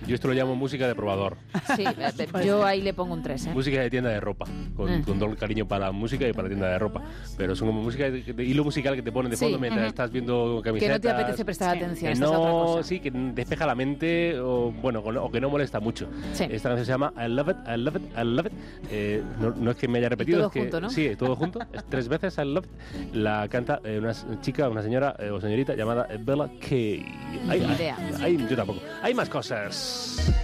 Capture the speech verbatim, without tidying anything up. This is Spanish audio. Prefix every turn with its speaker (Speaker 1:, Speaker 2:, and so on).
Speaker 1: Yo esto lo llamo música de probador.
Speaker 2: Sí, yo ahí le pongo un tres, ¿eh?
Speaker 1: Música de tienda de ropa, con,
Speaker 2: Eh.
Speaker 1: con todo el cariño para la música y para la tienda de ropa. Pero son como música de, de hilo musical que te ponen de
Speaker 2: Sí,
Speaker 1: fondo mientras
Speaker 2: ujú.
Speaker 1: estás viendo
Speaker 2: Que
Speaker 1: camisetas.
Speaker 2: no te apetece prestar
Speaker 3: Sí.
Speaker 2: atención,
Speaker 1: Que
Speaker 2: esta es otra
Speaker 1: no,
Speaker 2: cosa.
Speaker 1: sí, que despeja la mente o bueno, o, no- o que no molesta mucho.
Speaker 2: Sí.
Speaker 1: Esta canción se llama I Love It, I Love It, I Love It. Eh, no, no es que me haya repetido,
Speaker 2: todo
Speaker 1: es que
Speaker 2: junto, ¿no?
Speaker 1: sí, todo junto, es tres veces I Love It. La canta eh, una chica, una señora eh, o señorita llamada Bella Kay.
Speaker 2: Ni idea.
Speaker 1: Hay, yo tampoco. Hay más cosas.